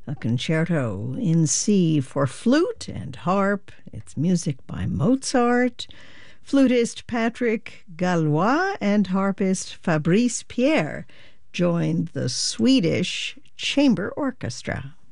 a concerto in C for flute and harp. It's music by Mozart. Flutist Patrick Gallois and harpist Fabrice Pierre joined the Swedish Chamber Orchestra.